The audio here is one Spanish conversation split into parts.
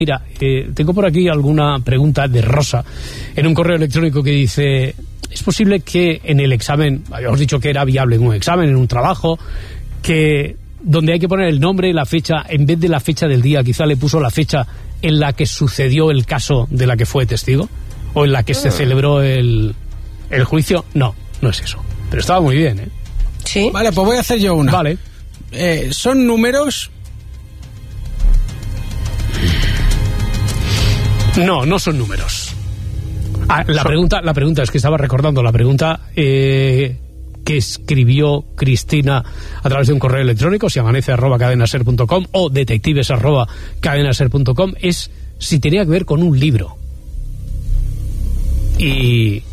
Mira, tengo por aquí alguna pregunta de Rosa en un correo electrónico que dice: ¿es posible que en el examen, habíamos dicho que era viable en un examen, en un trabajo, que donde hay que poner el nombre y la fecha, en vez de la fecha del día, quizá le puso la fecha en la que sucedió el caso de la que fue testigo? ¿O en la que se celebró el juicio? No, no es eso. Pero estaba muy bien, ¿eh? Sí. Vale, pues voy a hacer yo una. Vale. ¿Son números? No, no son números. La pregunta es que estaba recordando la pregunta que escribió Cristina a través de un correo electrónico, si amanece@cadenaser.com o detectives@cadenaser.com, es si tenía que ver con un libro. Y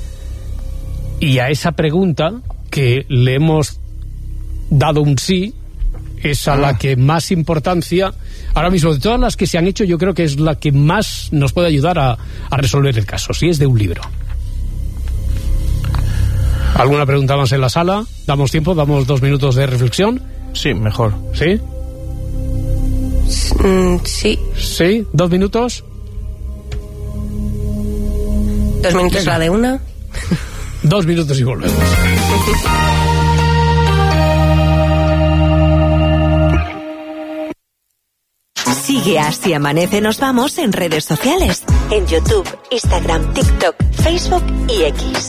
a esa pregunta que le hemos dado un sí, es a la que más importancia, ahora mismo de todas las que se han hecho, yo creo que es la que más nos puede ayudar a resolver el caso, si es de un libro. ¿Alguna pregunta más en la sala? ¿Damos tiempo? ¿Damos 2 minutos de reflexión? Sí, mejor. ¿Sí? Sí. ¿Sí? 2 minutos. 2 minutos. Venga. La de una. 2 minutos y volvemos. Sigue a Si Amanece Nos Vamos en redes sociales, en YouTube, Instagram, TikTok, Facebook y X.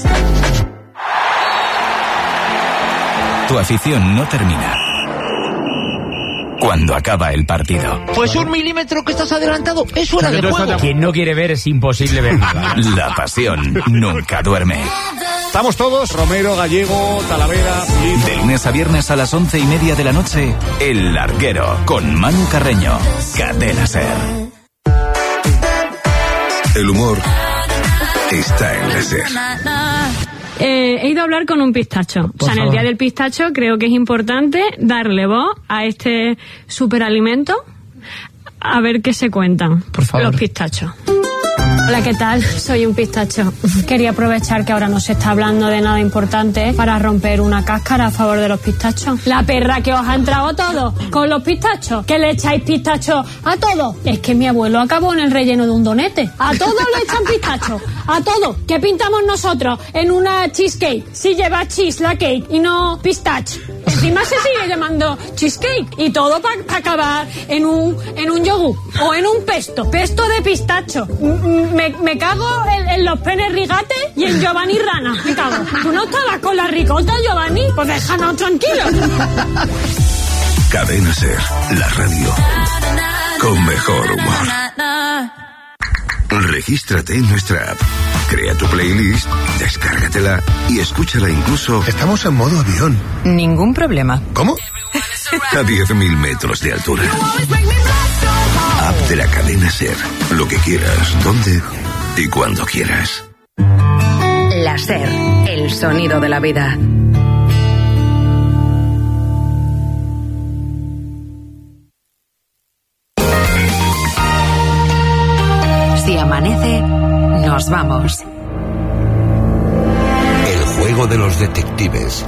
Tu afición no termina cuando acaba el partido. Pues 1 milímetro que estás adelantado es fuera de juego. Quien no quiere ver es imposible ver nada. La pasión nunca duerme. Estamos todos, Romero, Gallego, Talavera, Filip. De lunes a viernes a las 11:30 de la noche, El Larguero, con Manu Carreño. Cadena Ser. El humor está en la Ser. He ido a hablar con un pistacho. O sea, en el día del pistacho creo que es importante darle voz a este superalimento, a ver qué se cuentan los pistachos. Hola, ¿qué tal? Soy un pistacho. Quería aprovechar que ahora no se está hablando de nada importante para romper una cáscara a favor de los pistachos. La perra que os ha entrado todo con los pistachos. ¿Que le echáis pistacho a todo? Es que mi abuelo acabó en el relleno de un donete. A todo le echan pistacho. A todo. ¿Qué pintamos nosotros en una cheesecake? Si lleva cheese la cake y no pistache. Encima se sigue llamando cheesecake. Y todo para acabar en un yogur o en un pesto. Pesto de pistacho. Me cago en los penes rigate y en Giovanni Rana. Me cago. ¿Tú no estabas con la ricota, Giovanni? Pues déjanos tranquilos. Cadena Ser, la radio con mejor humor. Regístrate en nuestra app, crea tu playlist, descárgatela y escúchala incluso. Estamos en modo avión. Ningún problema. ¿Cómo? A 10.000 metros de altura. App de la Cadena Ser. Lo que quieras, donde y cuando quieras. La Ser, el sonido de la vida. Si amanece, nos vamos. El juego de los detectives.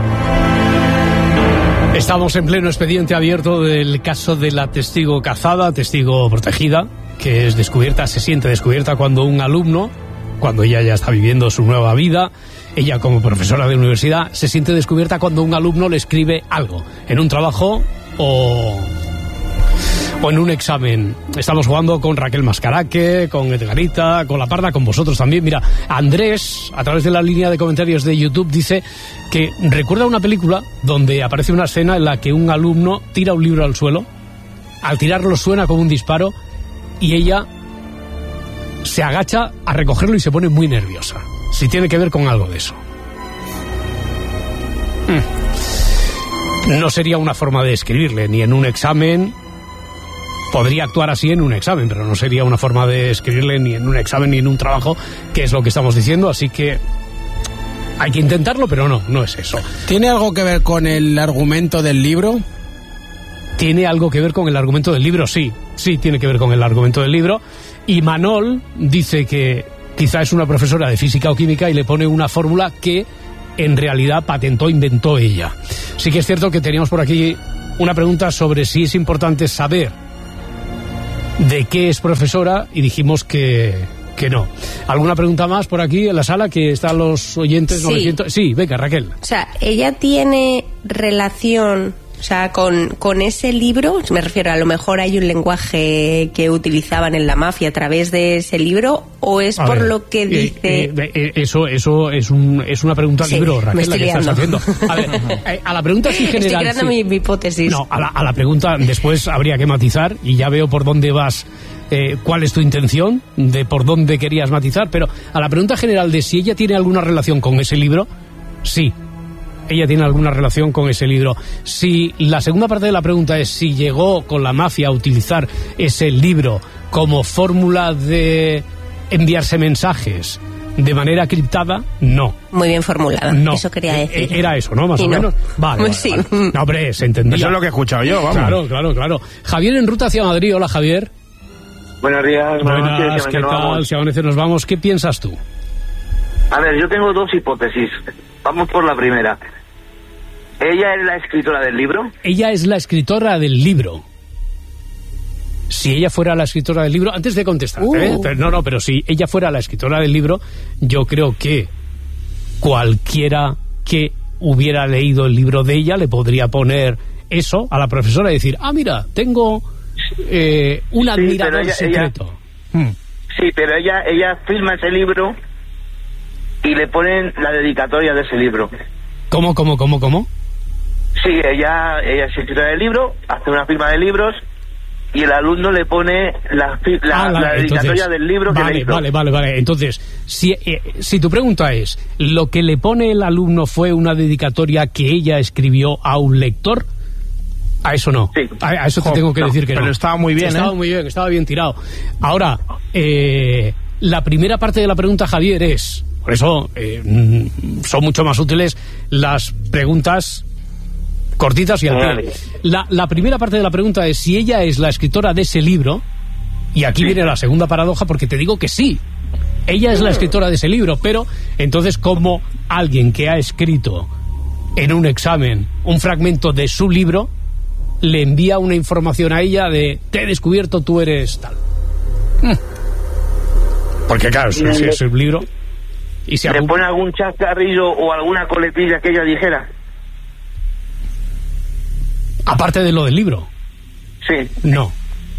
Estamos en pleno expediente abierto del caso de la testigo cazada, testigo protegida, que es descubierta, se siente descubierta cuando un alumno, cuando ella ya está viviendo su nueva vida, ella como profesora de universidad, se siente descubierta cuando un alumno le escribe algo, en un trabajo o en un examen. Estamos jugando con Raquel Mascaraque, con Edgarita, con La Parda, con vosotros también. Mira, Andrés, a través de la línea de comentarios de YouTube, dice que recuerda una película donde aparece una escena en la que un alumno tira un libro al suelo, al tirarlo suena como un disparo y ella se agacha a recogerlo y se pone muy nerviosa. Si tiene que ver con algo de eso. No sería una forma de escribirle, ni en un examen. Podría actuar así en un examen, pero no sería una forma de escribirle ni en un examen ni en un trabajo, que es lo que estamos diciendo, así que hay que intentarlo, pero no es eso. ¿Tiene algo que ver con el argumento del libro? ¿Tiene algo que ver con el argumento del libro? Sí, tiene que ver con el argumento del libro. Y Manol dice que quizá es una profesora de física o química y le pone una fórmula que en realidad inventó ella. Sí que es cierto que teníamos por aquí una pregunta sobre si es importante saber de qué es profesora y dijimos que no. ¿Alguna pregunta más por aquí en la sala que están los oyentes? Sí. 900? Sí, venga, Raquel. O sea, ella tiene relación, o sea, con ese libro, me refiero, a lo mejor hay un lenguaje que utilizaban en la mafia a través de ese libro, o es por lo que dice... Eso es una pregunta al libro, Raquel, la que estás haciendo. A ver, a la pregunta así general... Estoy creando mi hipótesis. No, a la pregunta después habría que matizar, y ya veo por dónde vas, cuál es tu intención, de por dónde querías matizar, pero a la pregunta general de si ella tiene alguna relación con ese libro, sí. Ella tiene alguna relación con ese libro. Si la segunda parte de la pregunta es si llegó con la mafia a utilizar ese libro como fórmula de enviarse mensajes de manera criptada, no. Muy bien formulada, no. Eso quería decir. Era eso, ¿no? Más o menos. Vale, sí. Vale. No, hombre, se entendía. Eso es lo que he escuchado yo, vamos. Claro. Javier en ruta hacia Madrid. Hola, Javier. Buenos días. Buenas, ¿qué tal? Si amanece nos vamos. ¿Qué piensas tú? A ver, yo tengo dos hipótesis. Vamos por la primera. ¿Ella es la escritora del libro? Ella es la escritora del libro. Si ella fuera la escritora del libro, antes de contestar, pero si ella fuera la escritora del libro, yo creo que cualquiera que hubiera leído el libro de ella le podría poner eso a la profesora y decir, mira, tengo un admirador secreto. Sí, pero ella firma ese libro y le ponen la dedicatoria de ese libro. ¿Cómo? Sí, ella es escritora del libro, hace una firma de libros y el alumno le pone la dedicatoria del libro que le hizo. Vale. Entonces, si tu pregunta es, ¿lo que le pone el alumno fue una dedicatoria que ella escribió a un lector? A eso no. Sí. A eso te tengo que decir que no. Pero estaba muy bien, estaba bien tirado. Ahora, la primera parte de la pregunta, Javier, es... Por eso son mucho más útiles las preguntas cortitas y al pie. La primera parte de la pregunta es si ella es la escritora de ese libro, y aquí viene la segunda paradoja, porque te digo que sí, ella es la escritora de ese libro, pero entonces como alguien que ha escrito en un examen un fragmento de su libro le envía una información a ella de te he descubierto, tú eres tal. Porque claro, si es el libro... ¿Y si le pone algún chascarrillo o alguna coletilla que ella dijera? Aparte de lo del libro. Sí. No.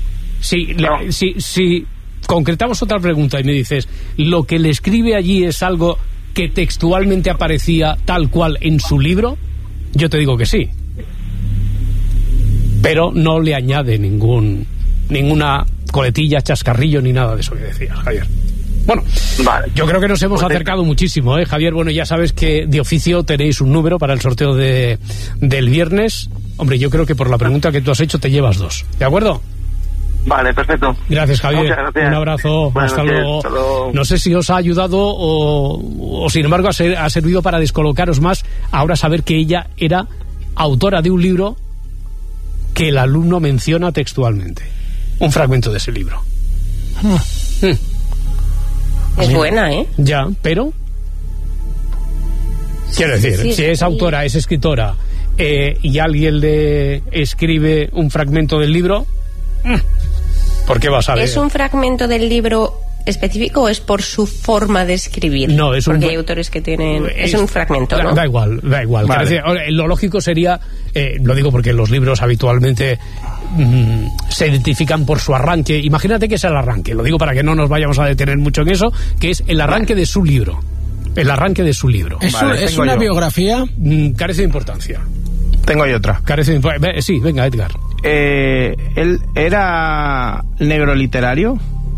Si concretamos otra pregunta y me dices, ¿lo que le escribe allí es algo que textualmente aparecía tal cual en su libro? Yo te digo que sí. Pero no le añade ninguna coletilla, chascarrillo ni nada de eso que decías, Javier. Bueno, vale. Yo creo que nos hemos acercado muchísimo, Javier. Bueno, ya sabes que de oficio tenéis un número para el sorteo del viernes. Hombre, yo creo que por la pregunta que tú has hecho te llevas 2. ¿De acuerdo? Vale, perfecto. Gracias, Javier. Muchas gracias. Un abrazo. Hasta luego. No sé si os ha ayudado o sin embargo ha servido para descolocaros más ahora saber que ella era autora de un libro que el alumno menciona textualmente. Un fragmento de ese libro. Es buena, Ya, pero... Quiero decir, si es autora, es escritora, y alguien le escribe un fragmento del libro, ¿por qué vas a ver? ¿Es un fragmento del libro específico o es por su forma de escribir? No, es porque hay autores que tienen... Es un fragmento, ¿no? Da igual. Vale. Decir, lo lógico sería, lo digo porque los libros habitualmente se identifican por su arranque. Imagínate que es el arranque, lo digo para que no nos vayamos a detener mucho en eso, que es el arranque de su libro. El arranque de su libro. ¿Es una biografía? Carece de importancia. Tengo ahí otra. Sí, venga, Edgar. ¿Él era negro literario?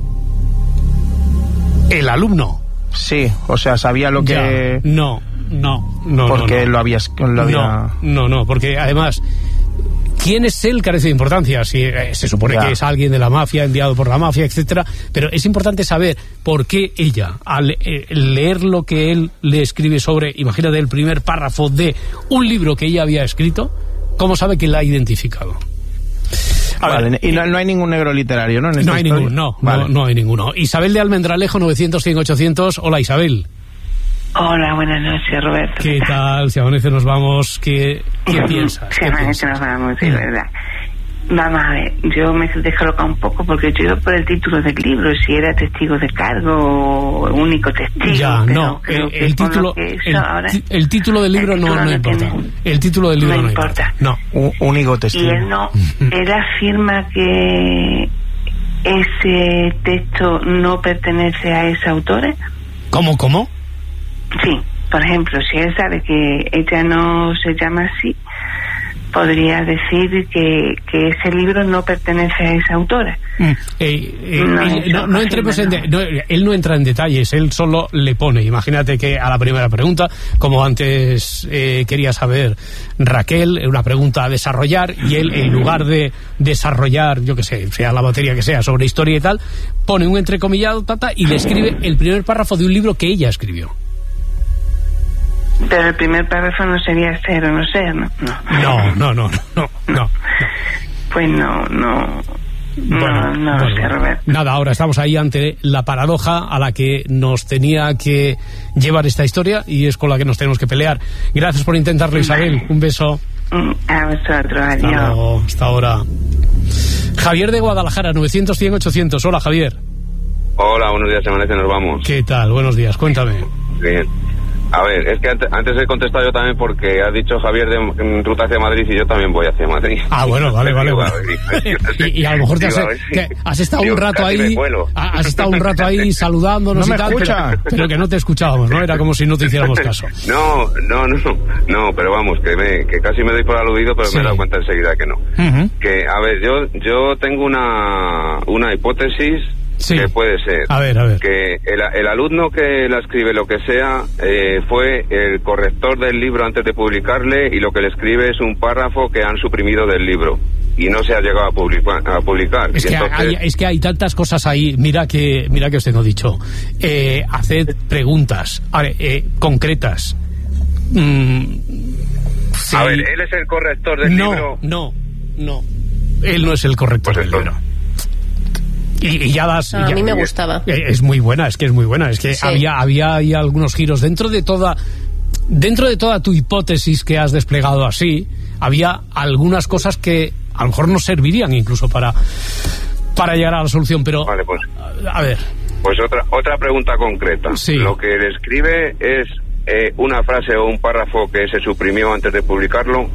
El alumno. Sí, o sea, sabía lo que... No. Porque lo había... No, porque además... ¿Quién es él? Carece de importancia. Si, se supone que es alguien de la mafia, enviado por la mafia, etcétera. Pero es importante saber por qué ella, al leer lo que él le escribe sobre, imagínate, el primer párrafo de un libro que ella había escrito, ¿cómo sabe que la ha identificado? Vale, y no hay ningún negro literario, ¿no? No hay ninguno, no hay ninguno. Isabel de Almendralejo, 900-100-800. Hola, Isabel. Hola, buenas noches, Roberto. ¿Qué tal? Si amanece nos vamos, ¿qué piensas? Si amanece nos vamos, sí, verdad. Vamos a ver, yo me he descolocado un poco porque yo iba por el título del libro, si era testigo de cargo o único testigo. Ya, no, el título del libro no importa. El título del libro no importa. No, único testigo. Y él afirma que ese texto no pertenece a esa autora. ¿Cómo? Sí, por ejemplo, si él sabe que ella no se llama así, podría decir que ese libro no pertenece a esa autora. No entremos él no entra en detalles, él solo le pone. Imagínate que a la primera pregunta, como antes quería saber Raquel, una pregunta a desarrollar, y él, en lugar de desarrollar, yo que sé, sea la materia que sea, sobre historia y tal, pone un entrecomillado, y le escribe el primer párrafo de un libro que ella escribió. Pero el primer párrafo no sería ser o no ser, ¿no? No. Pues no sé, Roberto. Nada, ahora estamos ahí ante la paradoja a la que nos tenía que llevar esta historia y es con la que nos tenemos que pelear. Gracias por intentarlo, Isabel. Un beso. A vosotros, adiós. Hasta ahora. Javier de Guadalajara, 900-100-800. Hola, Javier. Hola, buenos días, Amanece, nos vamos. ¿Qué tal? Buenos días, cuéntame. Bien. A ver, es que antes he contestado yo también porque ha dicho Javier de ruta hacia Madrid y yo también voy hacia Madrid. Ah, bueno, vale. Y a lo mejor has estado un rato ahí, has estado un rato ahí saludándonos y tal, pero que no te escuchábamos, ¿no? Era como si no te hiciéramos caso. No, pero vamos, que casi me doy por aludido, pero me he dado cuenta enseguida que no. Uh-huh. Que, a ver, yo tengo una hipótesis. Sí. Que puede ser a ver. que el alumno que la escribe lo que sea fue el corrector del libro antes de publicarle y lo que le escribe es un párrafo que han suprimido del libro y no se ha llegado a publicar. Es que hay tantas cosas ahí. Mira que os tengo dicho, haced preguntas concretas. Sí. A ver, él es el corrector del libro. No, él no es el corrector del libro. Y ya das... a mí me gustaba. Es muy buena, es que sí. había ahí algunos giros dentro de toda tu hipótesis que has desplegado así. Había algunas cosas que a lo mejor nos servirían incluso para llegar a la solución, pero vale, pues, a ver. Pues otra pregunta concreta. Sí. Lo que le escribe es una frase o un párrafo que se suprimió antes de publicarlo.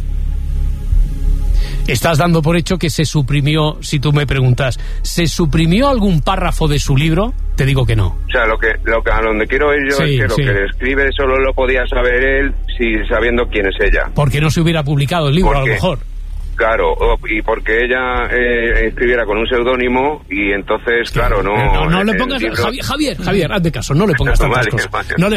Estás dando por hecho que se suprimió. Si tú me preguntas, ¿se suprimió algún párrafo de su libro? Te digo que no. O sea, lo que a donde quiero ir yo es que lo que le escribe solo lo podía saber él sabiendo quién es ella. Porque no se hubiera publicado el libro, a lo mejor. Claro, y porque ella escribiera con un seudónimo y entonces, claro, no le pongas... Javier, hazme caso, no le pongas tantas cosas.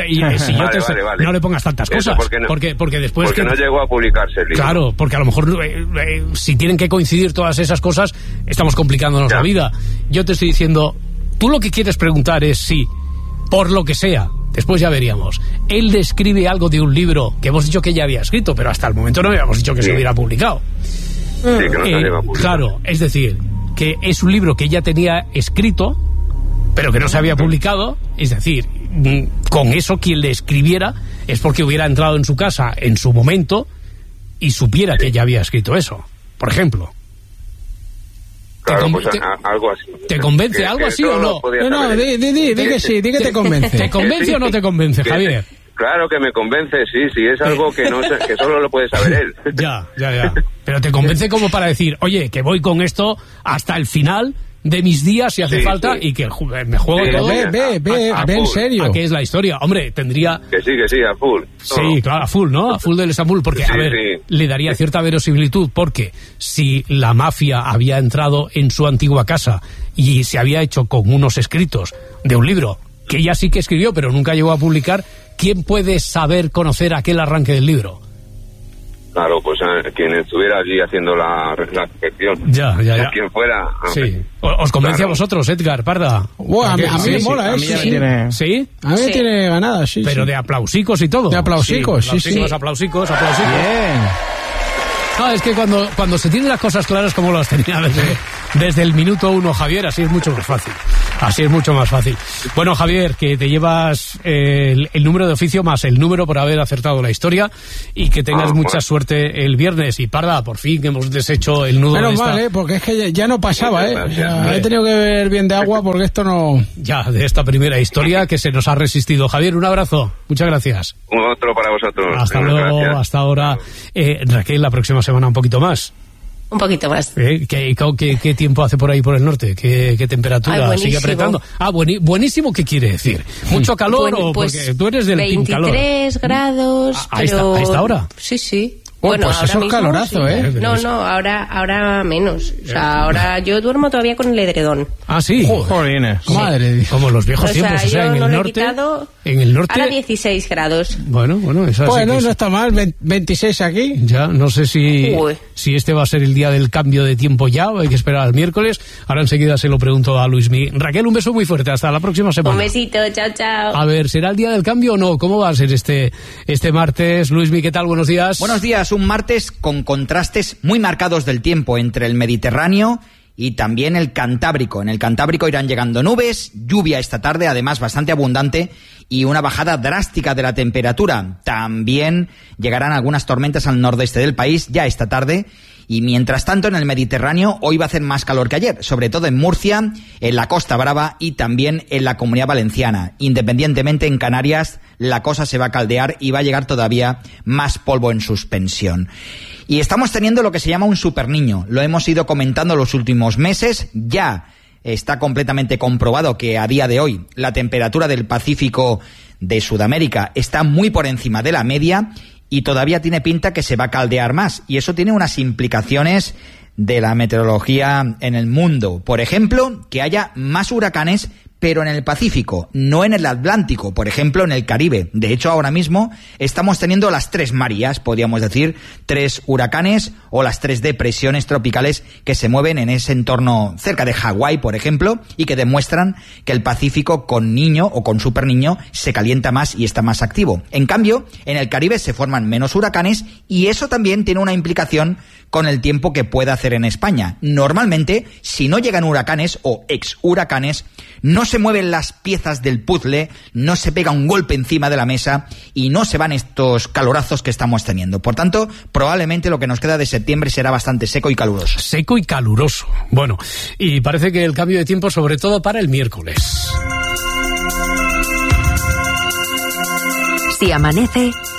No le pongas tantas cosas, porque después... Porque no llegó a publicarse el libro. Claro, porque a lo mejor si tienen que coincidir todas esas cosas, estamos complicándonos la vida. Yo te estoy diciendo, tú lo que quieres preguntar es si, por lo que sea, después ya veríamos, él describe algo de un libro que hemos dicho que ya había escrito, pero hasta el momento no habíamos dicho que se hubiera publicado. Sí, que no se lleva a publicar. Claro, es decir, que es un libro que ella tenía escrito, pero que no se había publicado. Es decir, con eso quien le escribiera es porque hubiera entrado en su casa en su momento y supiera que ella había escrito eso, por ejemplo. Claro, algo así. ¿Te convence algo así o no? No, di que sí, di que te convence. ¿Te convence o no te convence, Javier? Claro que me convence, sí, es algo que que solo lo puede saber él. Ya. Pero te convence como para decir, oye, que voy con esto hasta el final de mis días si hace falta y que me juego todo. Ve en serio. ¿A qué es la historia? Hombre, tendría... Que sí, a full. Sí, claro, a full, ¿no? A full del Estambul, porque, le daría cierta verosimilitud, porque si la mafia había entrado en su antigua casa y se había hecho con unos escritos de un libro que ella sí que escribió, pero nunca llegó a publicar, ¿quién puede conocer aquel arranque del libro? Claro, pues quien estuviera allí haciendo la recepción. Ya. Quien fuera. Sí. ¿Os convence a vosotros, Edgar Parda? A mí me mola, ¿Sí? A mí me tiene ganada, sí. Pero de aplausicos y todo. De aplausicos, sí. Aplausicos. Bien. No, es que cuando se tienen las cosas claras como las tenía desde el minuto 1, Javier, así es mucho más fácil. Bueno, Javier, que te llevas el número de oficio más el número por haber acertado la historia y que tengas mucha suerte el viernes. Y Parda, por fin que hemos deshecho el nudo. Menos mal, porque es que ya no pasaba, he tenido que beber bien de agua porque esto no... Ya, de esta primera historia que se nos ha resistido. Javier, un abrazo. Muchas gracias. Otro para vosotros. Hasta luego, gracias. Hasta ahora. Raquel, la próxima semana un poquito más. Un poquito más. ¿Qué tiempo hace por ahí por el norte? ¿Qué temperatura sigue apretando? Buenísimo, ¿qué quiere decir? ¿Mucho calor o pues porque tú eres del team calor? 23 grados, ¿A esta hora? Sí. Bueno, pues eso es calorazo, sí. No, ahora menos. O sea, ahora yo duermo todavía con el edredón. Ah, sí. Joder, madre. Como los viejos tiempos, o sea, en el norte. En el norte. Ahora 16 grados. Bueno, eso bueno, no está mal, 26 aquí. Ya, no sé si este va a ser el día del cambio de tiempo ya, o hay que esperar al miércoles. Ahora enseguida se lo pregunto a Luismi. Raquel, un beso muy fuerte, hasta la próxima semana. Un besito, chao. A ver, ¿será el día del cambio o no? ¿Cómo va a ser este martes? Luismi, ¿qué tal? Buenos días. Buenos días. Un martes con contrastes muy marcados del tiempo entre el Mediterráneo y también el Cantábrico. En el Cantábrico irán llegando nubes, lluvia esta tarde, además bastante abundante, y una bajada drástica de la temperatura. También llegarán algunas tormentas al nordeste del país ya esta tarde. Y mientras tanto, en el Mediterráneo hoy va a hacer más calor que ayer, sobre todo en Murcia, en la Costa Brava y también en la Comunidad Valenciana. Independientemente, en Canarias la cosa se va a caldear y va a llegar todavía más polvo en suspensión. Y estamos teniendo lo que se llama un superniño. Lo hemos ido comentando los últimos meses. Ya está completamente comprobado que a día de hoy la temperatura del Pacífico de Sudamérica está muy por encima de la media y todavía tiene pinta que se va a caldear más. Y eso tiene unas implicaciones de la meteorología en el mundo. Por ejemplo, que haya más huracanes, pero en el Pacífico, no en el Atlántico, por ejemplo, en el Caribe. De hecho, ahora mismo estamos teniendo las 3 Marías, podríamos decir, 3 huracanes o las 3 depresiones tropicales que se mueven en ese entorno cerca de Hawái, por ejemplo, y que demuestran que el Pacífico con niño o con superniño se calienta más y está más activo. En cambio, en el Caribe se forman menos huracanes y eso también tiene una implicación con el tiempo que puede hacer en España. Normalmente, si no llegan huracanes o ex-huracanes, no se mueven las piezas del puzzle, no se pega un golpe encima de la mesa y no se van estos calorazos que estamos teniendo. Por tanto, probablemente lo que nos queda de septiembre será bastante seco y caluroso. Seco y caluroso. Bueno, y parece que el cambio de tiempo, sobre todo para el miércoles. Si amanece,